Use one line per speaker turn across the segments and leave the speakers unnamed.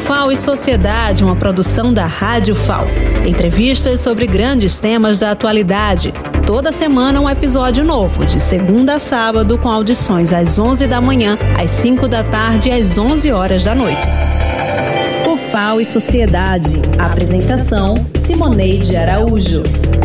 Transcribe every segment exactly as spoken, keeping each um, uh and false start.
F A O e Sociedade, uma produção da Rádio F A O. Entrevistas sobre grandes temas da atualidade. Toda semana um episódio novo, de segunda a sábado, com audições às onze da manhã, às cinco da tarde e às onze horas da noite. O F A O e Sociedade. Apresentação: Simoneide Araújo.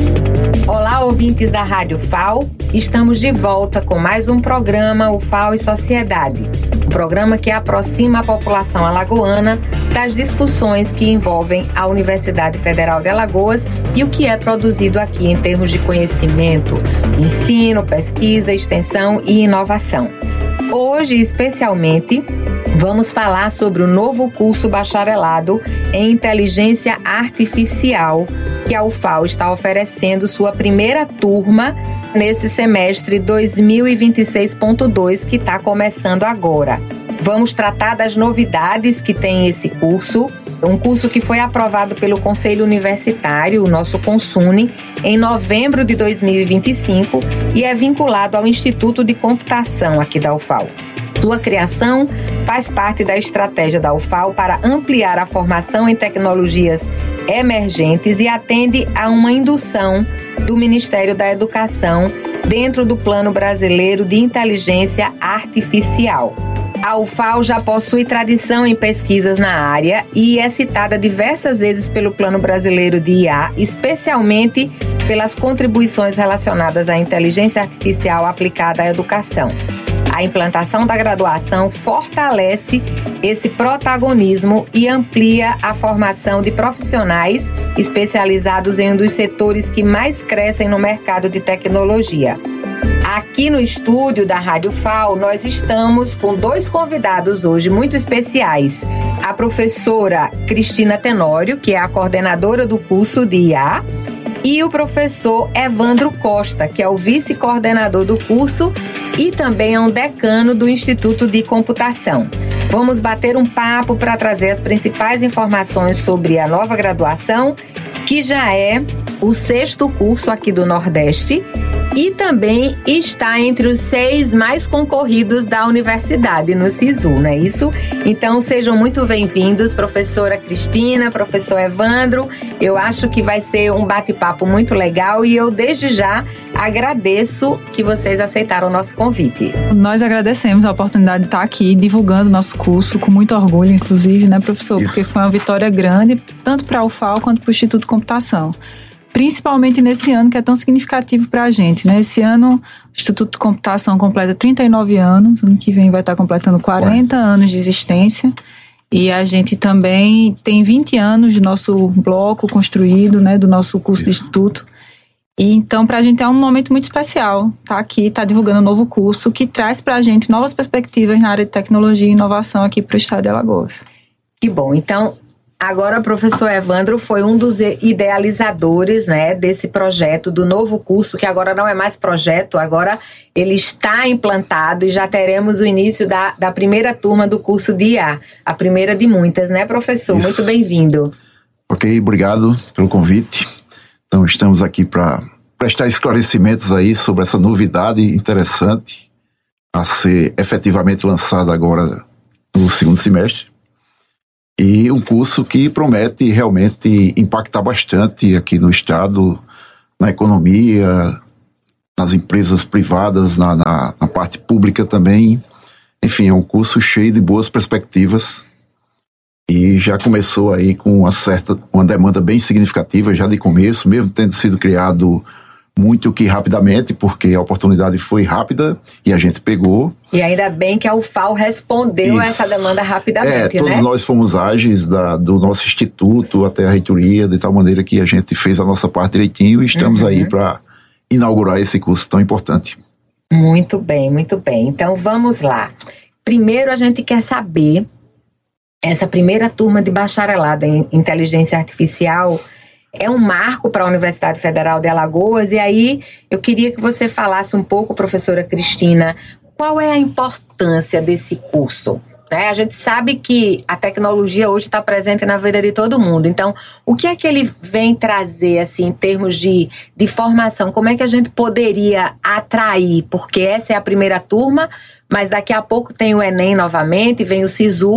Olá, ouvintes da Rádio F A O. Estamos de volta com mais um programa, o F A O e Sociedade. Um programa que aproxima a população alagoana das discussões que envolvem a Universidade Federal de Alagoas e o que é produzido aqui em termos de conhecimento, ensino, pesquisa, extensão e inovação. Hoje, especialmente, vamos falar sobre o novo curso bacharelado em Inteligência Artificial que a U F A O está oferecendo sua primeira turma nesse semestre dois mil e vinte e seis ponto dois que está começando agora. Vamos tratar das novidades que tem esse curso, um curso que foi aprovado pelo Conselho Universitário, o nosso CONSUNE, em novembro de dois mil e vinte e cinco e é vinculado ao Instituto de Computação aqui da U F A O. Sua criação faz parte da estratégia da U F A O para ampliar a formação em tecnologias emergentes e atende a uma indução do Ministério da Educação dentro do Plano Brasileiro de Inteligência Artificial. A U F A O já possui tradição em pesquisas na área e é citada diversas vezes pelo Plano Brasileiro de I A, especialmente pelas contribuições relacionadas à inteligência artificial aplicada à educação. A implantação da graduação fortalece esse protagonismo e amplia a formação de profissionais especializados em um dos setores que mais crescem no mercado de tecnologia. Aqui no estúdio da Rádio F A O, nós estamos com dois convidados hoje muito especiais. A professora Cristina Tenório, que é a coordenadora do curso de I A, e o professor Evandro Costa, que é o vice-coordenador do curso e também é um decano do Instituto de Computação. Vamos bater um papo para trazer as principais informações sobre a nova graduação, que já é o sexto curso aqui do Nordeste e também está entre os seis mais concorridos da universidade, no SISU, não é isso? Então sejam muito bem-vindos, professora Cristina, professor Evandro. Eu acho que vai ser um bate-papo muito legal e eu desde já agradeço que vocês aceitaram o nosso convite.
Nós agradecemos a oportunidade de estar aqui divulgando nosso curso, com muito orgulho, inclusive, né, professor? Isso. Porque foi uma vitória grande, tanto para a U F A O quanto para o Instituto de Computação. Principalmente nesse ano que é tão significativo para a gente, né? Esse ano, o Instituto de Computação completa trinta e nove anos, ano que vem vai estar completando quarenta anos de existência. E a gente também tem vinte anos de nosso bloco construído, né? Do nosso curso Isso. de Instituto. E então, para a gente é um momento muito especial estar aqui, estar divulgando um novo curso que traz para a gente novas perspectivas na área de tecnologia e inovação aqui para o estado de Alagoas.
Que bom. Então, agora o professor Evandro foi um dos idealizadores, né, desse projeto, do novo curso, que agora não é mais projeto, agora ele está implantado e já teremos o início da, da primeira turma do curso de I A, a primeira de muitas, né, professor? Isso. Muito bem-vindo.
Ok, obrigado pelo convite. Então, estamos aqui para prestar esclarecimentos aí sobre essa novidade interessante a ser efetivamente lançada agora no segundo semestre. E um curso que promete realmente impactar bastante aqui no estado, na economia, nas empresas privadas, na, na, na parte pública também. Enfim, é um curso cheio de boas perspectivas e já começou aí com uma certa, uma demanda bem significativa já de começo, mesmo tendo sido criado muito que rapidamente, porque a oportunidade foi rápida e a gente pegou.
E ainda bem que a U F A O respondeu Isso. a essa demanda rapidamente,
é, todos
né?
nós fomos ágeis da, do nosso instituto até a reitoria, de tal maneira que a gente fez a nossa parte direitinho e estamos uhum. aí para inaugurar esse curso tão importante.
Muito bem, muito bem. Então vamos lá. Primeiro a gente quer saber, essa primeira turma de bacharelado em inteligência artificial é um marco para a Universidade Federal de Alagoas, e aí eu queria que você falasse um pouco, professora Cristina, qual é a importância desse curso? Né? A gente sabe que a tecnologia hoje está presente na vida de todo mundo, então o que é que ele vem trazer assim, em termos de, de formação? Como é que a gente poderia atrair? Porque essa é a primeira turma, mas daqui a pouco tem o Enem novamente, vem o SISU,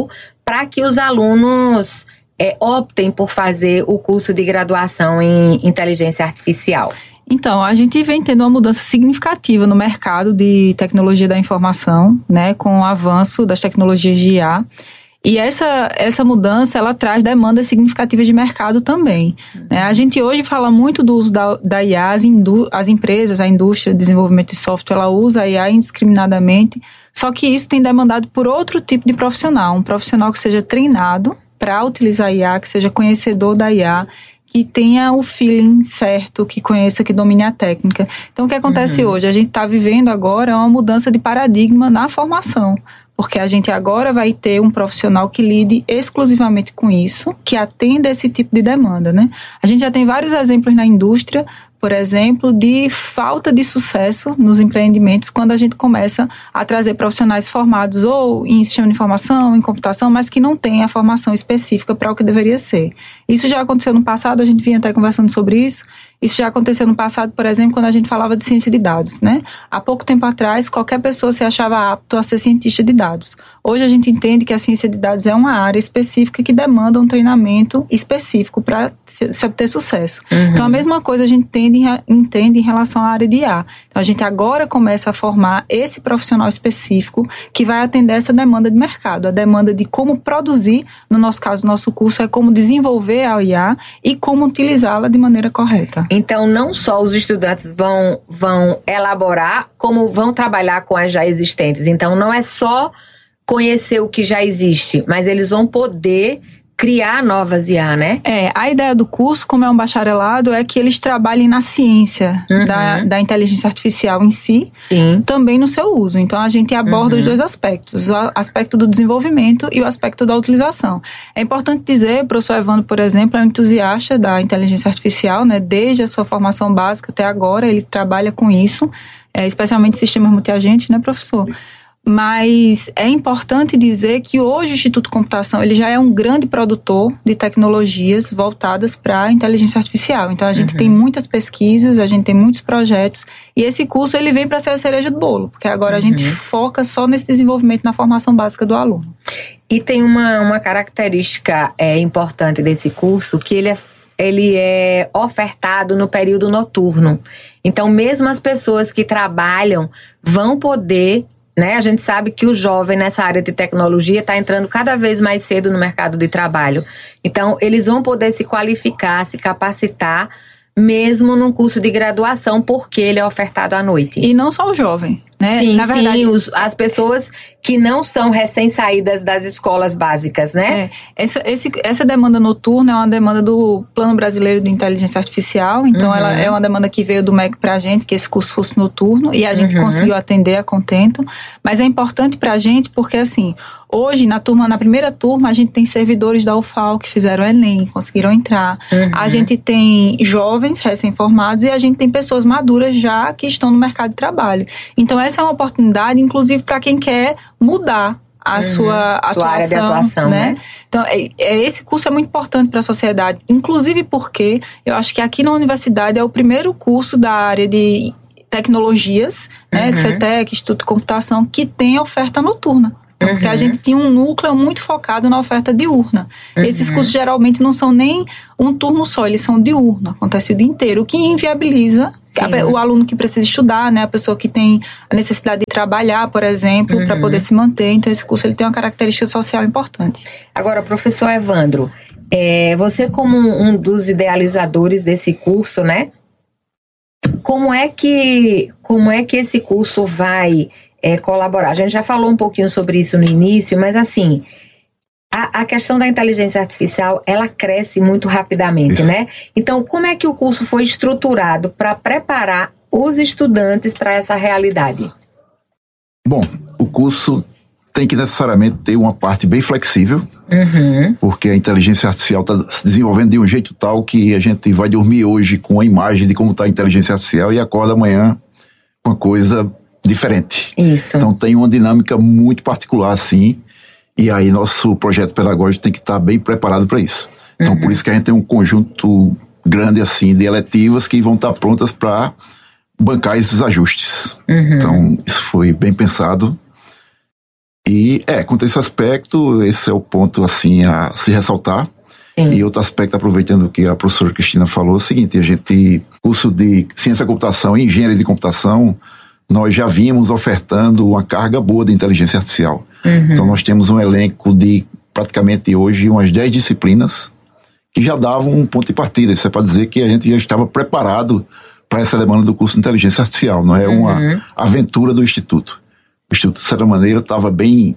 para que os alunos é, optem por fazer o curso de graduação em inteligência artificial?
Então, a gente vem tendo uma mudança significativa no mercado de tecnologia da informação, né, com o avanço das tecnologias de I A. E essa, essa mudança, ela traz demandas significativas de mercado também. Uhum. Né? A gente hoje fala muito do uso da, da I A, as, indu, as empresas, a indústria de desenvolvimento de software, ela usa a I A indiscriminadamente, só que isso tem demandado por outro tipo de profissional, um profissional que seja treinado para utilizar a I A, que seja conhecedor da I A, que tenha o feeling certo, que conheça, que domine a técnica. Então, o que acontece uhum. hoje? A gente está vivendo agora uma mudança de paradigma na formação, porque a gente agora vai ter um profissional que lide exclusivamente com isso, que atenda esse tipo de demanda, né? A gente já tem vários exemplos na indústria, por exemplo, de falta de sucesso nos empreendimentos quando a gente começa a trazer profissionais formados ou em sistema de informação, em computação, mas que não têm a formação específica para o que deveria ser. Isso já aconteceu no passado, a gente vinha até conversando sobre isso. Isso já aconteceu no passado, por exemplo, quando a gente falava de ciência de dados, né? Há pouco tempo atrás, qualquer pessoa se achava apto a ser cientista de dados. Hoje a gente entende que a ciência de dados é uma área específica que demanda um treinamento específico para se obter sucesso. Uhum. Então, a mesma coisa a gente entende, entende em relação à área de I A. Então, a gente agora começa a formar esse profissional específico que vai atender essa demanda de mercado, a demanda de como produzir, no nosso caso, nosso curso é como desenvolver a I A e como utilizá-la de maneira correta.
Então, não só os estudantes vão, vão elaborar, como vão trabalhar com as já existentes. Então, não é só conhecer o que já existe, mas eles vão poder criar novas I A, né?
É, a ideia do curso, como é um bacharelado, é que eles trabalhem na ciência uhum. da, da inteligência artificial em si,
Sim.
também no seu uso. Então, a gente aborda uhum. os dois aspectos, o aspecto do desenvolvimento e o aspecto da utilização. É importante dizer, o professor Evandro, por exemplo, é um entusiasta da inteligência artificial, né? Desde a sua formação básica até agora, ele trabalha com isso, é, especialmente sistemas multiagentes, né, professor? Mas é importante dizer que hoje o Instituto de Computação ele já é um grande produtor de tecnologias voltadas para a inteligência artificial. Então, a gente uhum. tem muitas pesquisas, a gente tem muitos projetos, e esse curso ele vem para ser a cereja do bolo, porque agora uhum. a gente foca só nesse desenvolvimento na formação básica do aluno.
E tem uma, uma característica é, importante desse curso, que ele é, ele é ofertado no período noturno. Então, mesmo as pessoas que trabalham vão poder... Né? A gente sabe que o jovem nessa área de tecnologia está entrando cada vez mais cedo no mercado de trabalho. Então, eles vão poder se qualificar, se capacitar, mesmo num curso de graduação, porque ele é ofertado à noite.
E não só o jovem, né?
Sim, Na verdade, sim, os, as pessoas que não são recém-saídas das escolas básicas, né?
É, essa, esse, essa demanda noturna é uma demanda do Plano Brasileiro de Inteligência Artificial, então uhum. ela é uma demanda que veio do M E C pra gente, que esse curso fosse noturno, e a gente uhum. conseguiu atender a contento, mas é importante pra gente porque, assim, hoje, na turma, na primeira turma, a gente tem servidores da U F A L que fizeram o Enem, conseguiram entrar. Uhum. A gente tem jovens recém-formados e a gente tem pessoas maduras já que estão no mercado de trabalho. Então, essa é uma oportunidade, inclusive, para quem quer mudar a uhum. sua atuação.
Sua área de atuação, né? né?
Então, é, é, esse curso é muito importante para a sociedade, inclusive porque eu acho que aqui na universidade é o primeiro curso da área de tecnologias, né, uhum. de CETEC, Instituto de Computação, que tem oferta noturna. Porque uhum. a gente tinha um núcleo muito focado na oferta diurna. Uhum. Esses cursos geralmente não são nem um turno só, eles são diurno, acontece o dia inteiro, o que inviabiliza a, o aluno que precisa estudar, né, a pessoa que tem a necessidade de trabalhar, por exemplo, uhum. para poder se manter. Então, esse curso ele tem uma característica social importante.
Agora, professor Evandro, é, você como um dos idealizadores desse curso, né, como é que, como é que esse curso vai... É, colaborar. A gente já falou um pouquinho sobre isso no início, mas assim, a, a questão da inteligência artificial, ela cresce muito rapidamente, isso. né? Então, como é que o curso foi estruturado para preparar os estudantes para essa realidade?
Bom, o curso tem que necessariamente ter uma parte bem flexível, uhum. porque a inteligência artificial está se desenvolvendo de um jeito tal que a gente vai dormir hoje com a imagem de como está a inteligência artificial e acorda amanhã com uma coisa diferente.
Isso.
Então tem uma dinâmica muito particular assim, e aí nosso projeto pedagógico tem que estar bem preparado para isso. Então uhum. por isso que a gente tem um conjunto grande assim de eletivas que vão estar prontas para bancar esses ajustes. Uhum. Então isso foi bem pensado E, é, quanto a esse aspecto, esse é o ponto, assim, a se ressaltar. Sim. E outro aspecto, aproveitando o que a professora Cristina falou, é o seguinte: a gente, curso de ciência da computação e engenharia de computação, nós já vimos ofertando uma carga boa de inteligência artificial. Uhum. Então, nós temos um elenco de, praticamente hoje, umas dez disciplinas que já davam um ponto de partida. Isso é para dizer que a gente já estava preparado para essa demanda do curso de inteligência artificial. Não é uma uhum. aventura do Instituto. O Instituto, de certa maneira, estava bem,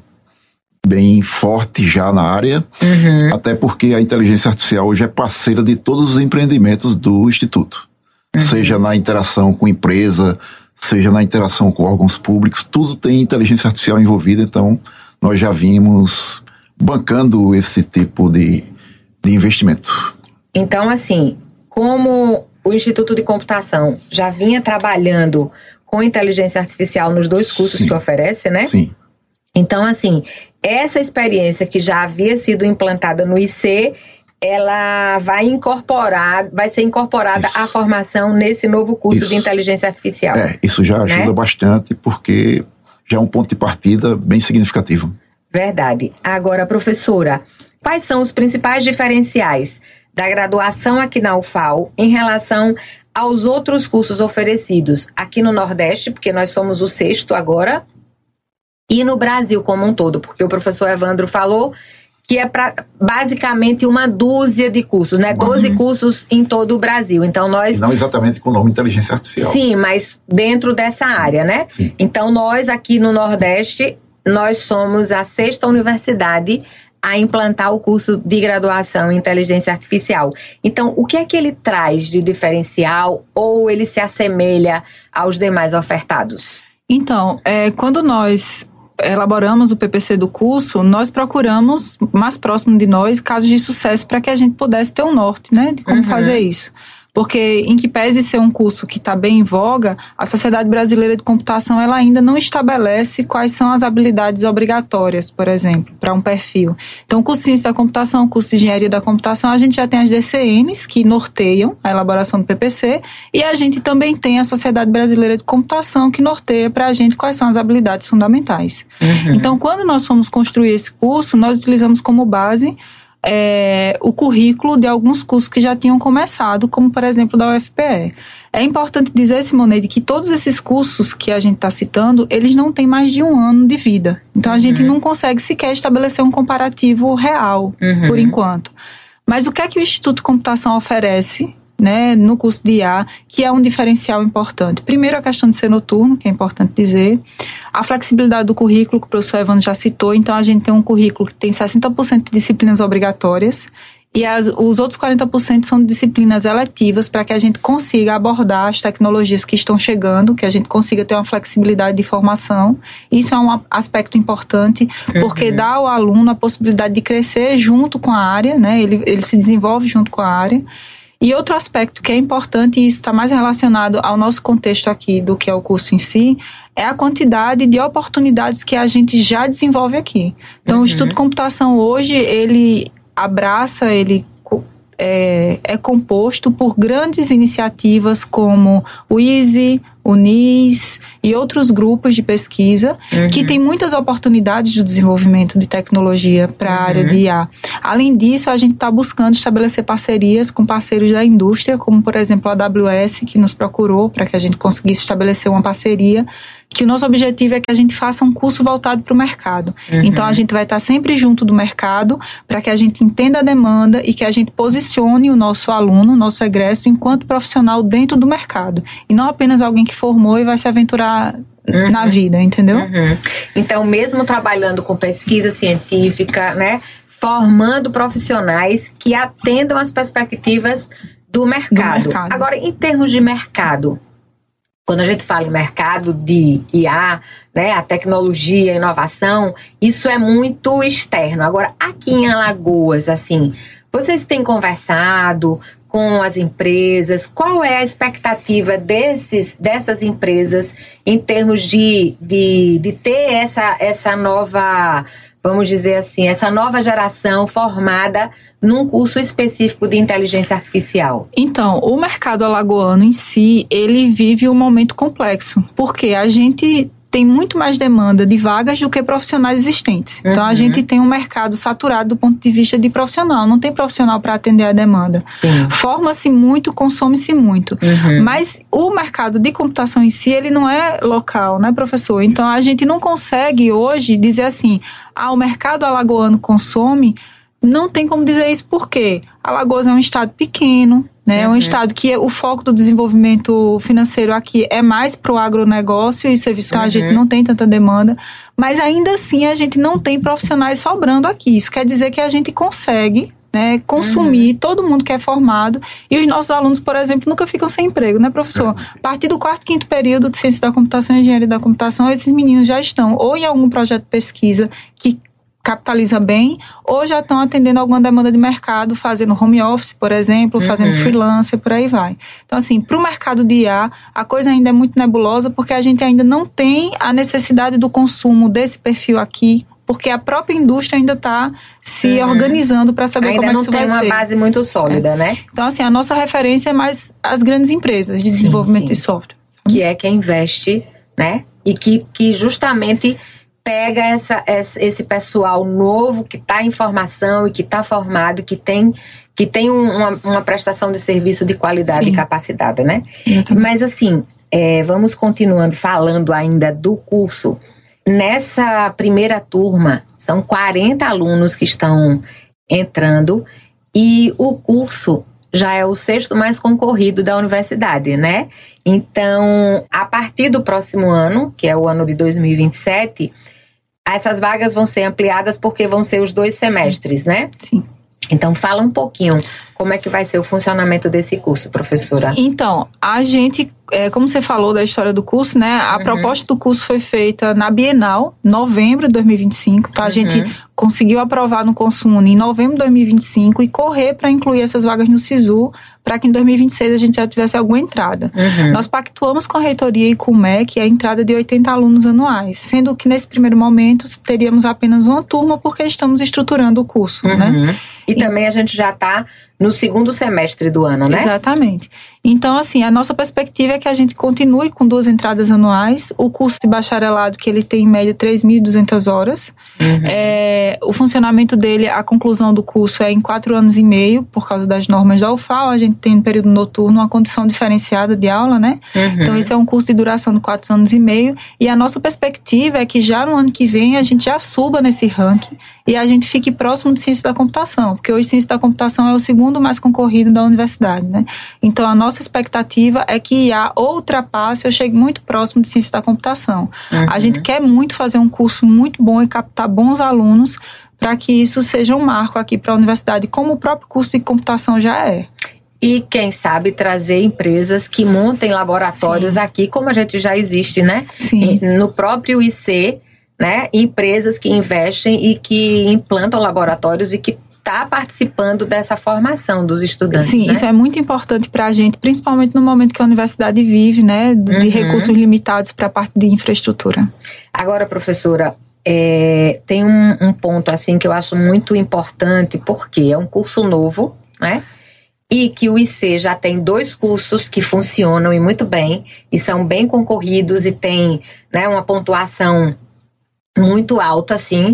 bem forte já na área, uhum. até porque a inteligência artificial hoje é parceira de todos os empreendimentos do Instituto. Uhum. Seja na interação com empresa, seja na interação com órgãos públicos, tudo tem inteligência artificial envolvida. Então, nós já vimos bancando esse tipo de, de investimento.
Então, assim, como o Instituto de Computação já vinha trabalhando com inteligência artificial nos dois cursos Sim. que oferece, né?
Sim.
Então, assim, essa experiência que já havia sido implantada no I C, ela vai incorporar, vai ser incorporada isso. à formação nesse novo curso isso. de inteligência artificial.
É, isso já ajuda né? bastante, porque já é um ponto de partida bem significativo.
Verdade. Agora, professora, quais são os principais diferenciais da graduação aqui na U F A L em relação aos outros cursos oferecidos aqui no Nordeste, porque nós somos o sexto agora, e no Brasil como um todo, porque o professor Evandro falou que é pra, basicamente uma dúzia de cursos, né? doze uhum. cursos em todo o Brasil. Então nós...
E não exatamente com o nome inteligência artificial.
Sim, mas dentro dessa Sim. área, né?
Sim.
Então nós aqui no Nordeste, nós somos a sexta universidade a implantar o curso de graduação em inteligência artificial. Então, o que é que ele traz de diferencial ou ele se assemelha aos demais ofertados?
Então, é, quando nós elaboramos o P P C do curso, nós procuramos, mais próximo de nós, casos de sucesso para que a gente pudesse ter um norte, né, de como uhum. fazer isso. Porque, em que pese ser um curso que está bem em voga, a Sociedade Brasileira de Computação ela ainda não estabelece quais são as habilidades obrigatórias, por exemplo, para um perfil. Então, o curso de Ciência da Computação, o curso de Engenharia da Computação, a gente já tem as D C Ns que norteiam a elaboração do P P C, e a gente também tem a Sociedade Brasileira de Computação que norteia para a gente quais são as habilidades fundamentais. Uhum. Então, quando nós fomos construir esse curso, nós utilizamos como base É, o currículo de alguns cursos que já tinham começado, como por exemplo da U F P E. É importante dizer, Simoneide, que todos esses cursos que a gente está citando, eles não têm mais de um ano de vida. Então a uhum. gente não consegue sequer estabelecer um comparativo real, uhum. por enquanto. Mas o que é que o Instituto de Computação oferece, né, no curso de I A, que é um diferencial importante? Primeiro, a questão de ser noturno, que é importante dizer. A flexibilidade do currículo, que o professor Evandro já citou. Então, a gente tem um currículo que tem sessenta por cento de disciplinas obrigatórias e as, os outros quarenta por cento são disciplinas eletivas para que a gente consiga abordar as tecnologias que estão chegando, que a gente consiga ter uma flexibilidade de formação. Isso é um aspecto importante, porque uhum. dá ao aluno a possibilidade de crescer junto com a área, né? Ele, ele se desenvolve junto com a área. E outro aspecto que é importante, e isso está mais relacionado ao nosso contexto aqui do que ao curso em si, é a quantidade de oportunidades que a gente já desenvolve aqui. Então, uhum. o Instituto de Computação hoje, ele abraça, ele é, é composto por grandes iniciativas como o I S E, o N I S e outros grupos de pesquisa uhum. que têm muitas oportunidades de desenvolvimento de tecnologia para a uhum. área de I A. Além disso, a gente está buscando estabelecer parcerias com parceiros da indústria, como por exemplo a A W S, que nos procurou para que a gente conseguisse estabelecer uma parceria, que o nosso objetivo é que a gente faça um curso voltado para o mercado. Uhum. Então a gente vai estar sempre junto do mercado para que a gente entenda a demanda e que a gente posicione o nosso aluno, o nosso egresso, enquanto profissional dentro do mercado. E não apenas alguém que formou e vai se aventurar uhum. na vida, entendeu?
Uhum. Então, mesmo trabalhando com pesquisa científica, né, formando profissionais que atendam as perspectivas do mercado. do mercado. Agora, em termos de mercado, quando a gente fala em mercado de I A, né, a tecnologia, a inovação, isso é muito externo. Agora, aqui em Alagoas, assim, vocês têm conversado com as empresas? Qual é a expectativa desses, dessas empresas em termos de, de, de ter essa, essa nova, vamos dizer assim, essa nova geração formada num curso específico de inteligência artificial?
Então, o mercado alagoano em si, ele vive um momento complexo, porque a gente tem muito mais demanda de vagas do que profissionais existentes. Uhum. Então, a gente tem um mercado saturado do ponto de vista de profissional. Não tem profissional para atender a demanda. Sim. Forma-se muito, consome-se muito. Uhum. Mas o mercado de computação em si, ele não é local, né, professor? Então, a gente não consegue hoje dizer assim, ah, o mercado alagoano consome. Não tem como dizer isso porque Alagoas é um estado pequeno, né? É um estado que o foco do desenvolvimento financeiro aqui é mais para o agronegócio e serviço, então uhum. a gente não tem tanta demanda, mas ainda assim a gente não tem profissionais sobrando aqui. Isso quer dizer que a gente consegue, né, consumir, uhum. todo mundo que é formado, e os nossos alunos, por exemplo, nunca ficam sem emprego, né, professor? A partir do quarto, quinto período de Ciência da Computação e Engenharia da Computação, esses meninos já estão ou em algum projeto de pesquisa que capitaliza bem, ou já estão atendendo alguma demanda de mercado, fazendo home office, por exemplo, uhum. fazendo freelancer, por aí vai. Então, assim, para o mercado de I A, a coisa ainda é muito nebulosa, porque a gente ainda não tem a necessidade do consumo desse perfil aqui, porque a própria indústria ainda está se uhum. organizando para saber ainda como é que isso vai ser. Ainda não tem uma base
muito sólida, é. né?
Então, assim, a nossa referência é mais as grandes empresas de desenvolvimento sim, sim. de software.
Que é quem investe, né? E que, que justamente pega essa, esse pessoal novo que está em formação e que está formado, que tem, que tem uma, uma prestação de serviço de qualidade sim. e capacitada, né? Mas, assim, é, vamos continuando falando ainda do curso. Nessa primeira turma, são quarenta alunos que estão entrando e o curso já é o sexto mais concorrido da universidade, né? Então, a partir do próximo ano, que é o ano de dois mil e vinte e sete, essas vagas vão ser ampliadas porque vão ser os dois semestres,
Sim.
né?
Sim.
Então, fala um pouquinho como é que vai ser o funcionamento desse curso, professora.
Então, a gente, é, como você falou da história do curso, né? A uhum. proposta do curso foi feita na Bienal, novembro de dois mil e vinte e cinco. Então, a uhum. gente conseguiu aprovar no Consune em novembro de dois mil e vinte e cinco e correr para incluir essas vagas no SISU, para que em dois mil e vinte e seis a gente já tivesse alguma entrada. Uhum. Nós pactuamos com a reitoria e com o M E C a entrada de oitenta alunos anuais, sendo que nesse primeiro momento teríamos apenas uma turma porque estamos estruturando o curso,
uhum.
né?
E, e também a gente já está no segundo semestre do ano, né?
Exatamente. Então, assim, a nossa perspectiva é que a gente continue com duas entradas anuais. O curso de bacharelado, que ele tem em média três mil e duzentas horas. Uhum. É, o funcionamento dele, a conclusão do curso é em quatro anos e meio, por causa das normas da U F A L. A gente tem no período noturno uma condição diferenciada de aula, né? Uhum. Então, esse é um curso de duração de quatro anos e meio. E a nossa perspectiva é que já no ano que vem a gente já suba nesse ranking e a gente fique próximo de Ciência da Computação, porque hoje Ciência da Computação é o segundo mais concorrido da universidade, né? Então, a nossa expectativa é que I A ultrapasse ou chegue muito próximo de Ciência da Computação. Uhum. A gente quer muito fazer um curso muito bom e captar bons alunos para que isso seja um marco aqui para a universidade, como o próprio curso de computação já é.
E, quem sabe, trazer empresas que montem laboratórios Sim. aqui, como a gente já existe, né?
Sim.
No próprio I C, né? Empresas que investem e que implantam laboratórios e que está participando dessa formação dos estudantes.
Sim,
né?
Isso é muito importante para a gente, principalmente no momento que a universidade vive, né? De uhum. recursos limitados para a parte de infraestrutura.
Agora, professora, é, tem um, um ponto assim que eu acho muito importante, porque é um curso novo, né? E que o I C já tem dois cursos que funcionam e muito bem, e são bem concorridos e tem, né, uma pontuação muito alta, assim,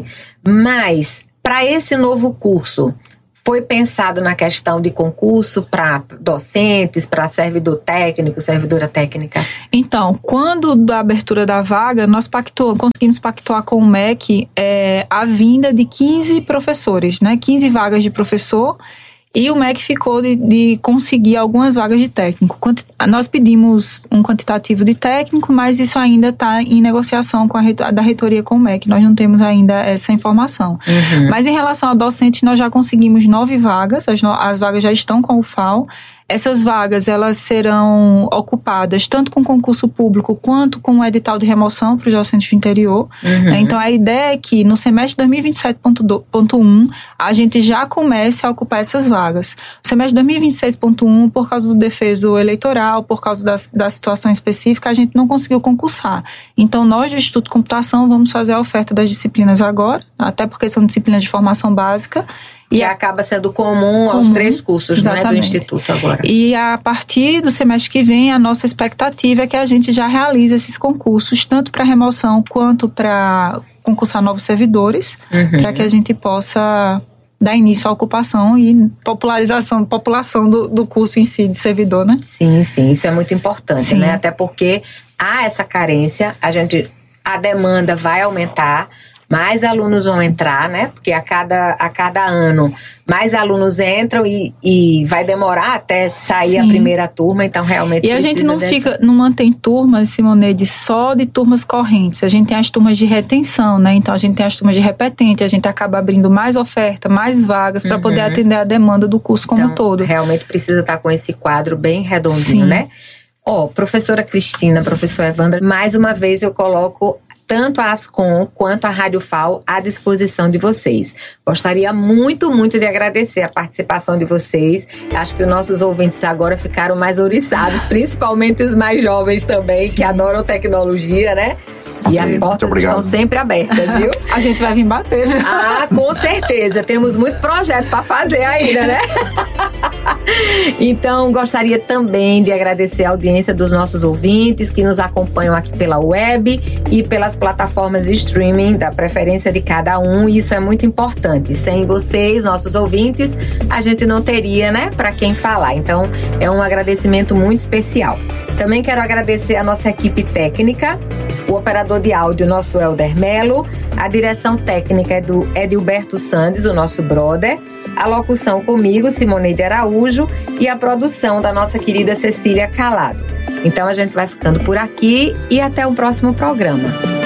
mas para esse novo curso, foi pensado na questão de concurso para docentes, para servidor técnico, servidora técnica?
Então, quando da abertura da vaga, nós pactou, conseguimos pactuar com o M E C é, a vinda de quinze professores, né? quinze vagas de professor. E o M E C ficou de, de conseguir algumas vagas de técnico. Nós pedimos um quantitativo de técnico, mas isso ainda está em negociação com a reitor, da reitoria com o M E C. Nós não temos ainda essa informação. Uhum. Mas em relação a docente, nós já conseguimos nove vagas. As, no, as vagas já estão com o F A L. Essas vagas, elas serão ocupadas tanto com concurso público quanto com o edital de remoção para os docentes do interior. Uhum. Então, a ideia é que no semestre dois mil e vinte e sete ponto um, a gente já comece a ocupar essas vagas. O semestre dois mil e vinte e seis ponto um, por causa do defeso eleitoral, por causa da, da situação específica, a gente não conseguiu concursar. Então, nós do Instituto de Computação vamos fazer a oferta das disciplinas agora, até porque são disciplinas de formação básica.
Que e acaba sendo comum, comum aos três cursos, né, do Instituto agora.
E a partir do semestre que vem, a nossa expectativa é que a gente já realize esses concursos, tanto para remoção quanto para concursar novos servidores, uhum. para que a gente possa dar início à ocupação e popularização, população do, do curso em si, de servidor, né?
Sim, sim, isso é muito importante, sim. né? Até porque há essa carência, a gente, a demanda vai aumentar, mais alunos vão entrar, né? Porque a cada, a cada ano mais alunos entram e, e vai demorar até sair Sim. a primeira turma, então realmente
E a gente não
dessa...
fica, não mantém turmas, Simoneide, só de turmas correntes. A gente tem as turmas de retenção, né? Então a gente tem as turmas de repetente, a gente acaba abrindo mais oferta, mais vagas para uhum. poder atender a demanda do curso como
então,
um todo.
Realmente precisa estar com esse quadro bem redondinho,
Sim.
né? Ó, oh, professora Cristina, professor Evandra, mais uma vez eu coloco tanto a Ascom quanto a Rádio F A U à disposição de vocês. Gostaria muito, muito de agradecer a participação de vocês. Acho que os nossos ouvintes agora ficaram mais ouriçados, principalmente os mais jovens também, Sim. que adoram tecnologia, né? E as portas estão sempre abertas, viu?
A gente vai vir bater, viu?
Ah, com certeza. Temos muito projeto para fazer ainda, né? Então, gostaria também de agradecer a audiência dos nossos ouvintes que nos acompanham aqui pela web e pelas plataformas de streaming, da preferência de cada um. E isso é muito importante. Sem vocês, nossos ouvintes, a gente não teria, né, para quem falar. Então, é um agradecimento muito especial. Também quero agradecer a nossa equipe técnica, o operador de áudio, nosso Helder Melo, a direção técnica é do Edilberto Sandes, o nosso brother, a locução comigo, Simoneide Araújo, e a produção da nossa querida Cecília Calado. Então a gente vai ficando por aqui e até o próximo programa.